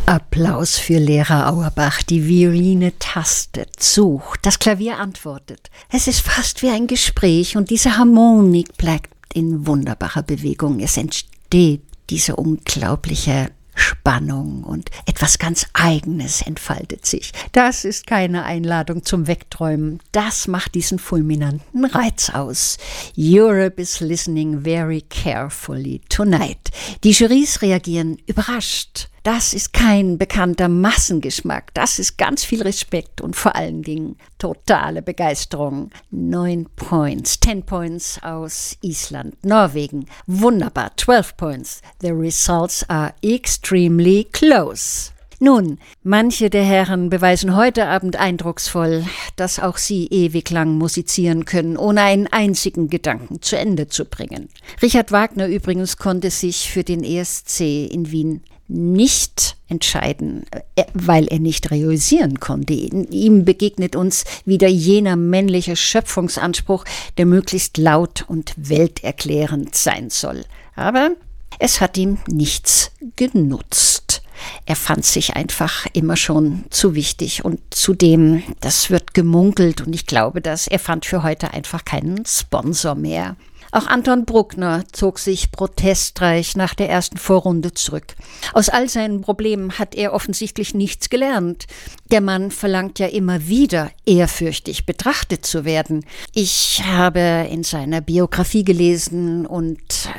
Applaus für Lehrer Auerbach. Die Violine tastet, sucht, das Klavier antwortet. Es ist fast wie ein Gespräch und diese Harmonik bleibt in wunderbarer Bewegung. Es entsteht diese unglaubliche Spannung und etwas ganz Eigenes entfaltet sich. Das ist keine Einladung zum Wegträumen. Das macht diesen fulminanten Reiz aus. Europe is listening very carefully tonight. Die Jurys reagieren überrascht. Das ist kein bekannter Massengeschmack. Das ist ganz viel Respekt und vor allen Dingen totale Begeisterung. 9 Points, 10 Points aus Island, Norwegen. Wunderbar, 12 Points. The results are extremely close. Nun, manche der Herren beweisen heute Abend eindrucksvoll, dass auch sie ewig lang musizieren können, ohne einen einzigen Gedanken zu Ende zu bringen. Richard Wagner übrigens konnte sich für den ESC in Wien nicht entscheiden, weil er nicht realisieren konnte. Ihm begegnet uns wieder jener männliche Schöpfungsanspruch, der möglichst laut und welterklärend sein soll. Aber es hat ihm nichts genutzt. Er fand sich einfach immer schon zu wichtig und zudem, das wird gemunkelt und ich glaube das, er fand für heute einfach keinen Sponsor mehr. Auch Anton Bruckner zog sich protestreich nach der ersten Vorrunde zurück. Aus all seinen Problemen hat er offensichtlich nichts gelernt. Der Mann verlangt ja immer wieder, ehrfürchtig betrachtet zu werden. Ich habe in seiner Biografie gelesen und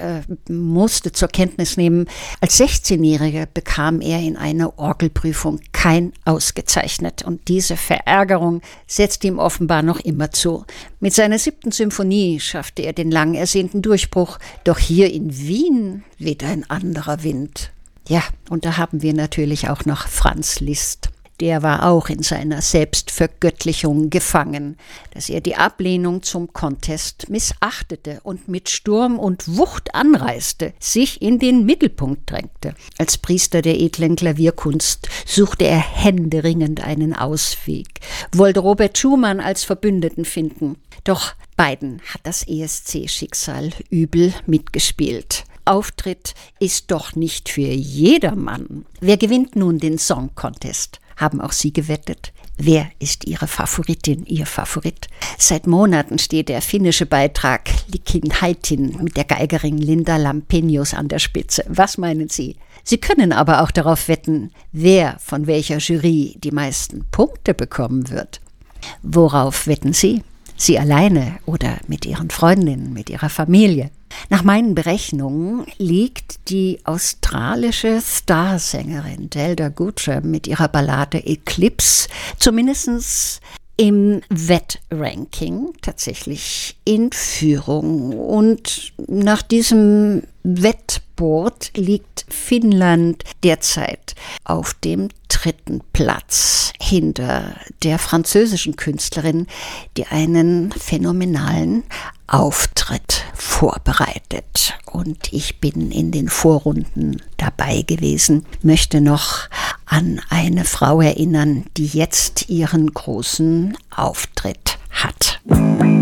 musste zur Kenntnis nehmen, als 16-Jähriger bekam er in einer Orgelprüfung kein ausgezeichnet. Und diese Verärgerung setzt ihm offenbar noch immer zu. Mit seiner 7. Symphonie schaffte er den lang ersehnten Durchbruch, doch hier in Wien weht ein anderer Wind. Ja, und da haben wir natürlich auch noch Franz Liszt. Der war auch in seiner Selbstvergöttlichung gefangen, dass er die Ablehnung zum Contest missachtete und mit Sturm und Wucht anreiste, sich in den Mittelpunkt drängte. Als Priester der edlen Klavierkunst suchte er händeringend einen Ausweg, wollte Robert Schumann als Verbündeten finden. Doch beiden hat das ESC-Schicksal übel mitgespielt. Auftritt ist doch nicht für jedermann. Wer gewinnt nun den Song Contest? Haben auch Sie gewettet? Wer ist Ihre Favoritin, Ihr Favorit? Seit Monaten steht der finnische Beitrag Likin Haitin mit der Geigerin Linda Lampenius an der Spitze. Was meinen Sie? Sie können aber auch darauf wetten, wer von welcher Jury die meisten Punkte bekommen wird. Worauf wetten Sie? Sie alleine oder mit Ihren Freundinnen, mit Ihrer Familie? Nach meinen Berechnungen liegt die australische Starsängerin Delda Goodrem mit ihrer Ballade Eclipse zumindest im Wettranking tatsächlich in Führung. Und nach diesem Wettboard liegt Finnland derzeit auf dem 3. Platz hinter der französischen Künstlerin, die einen phänomenalen Auftritt vorbereitet. Und ich bin in den Vorrunden dabei gewesen, möchte noch an eine Frau erinnern, die jetzt ihren großen Auftritt hat.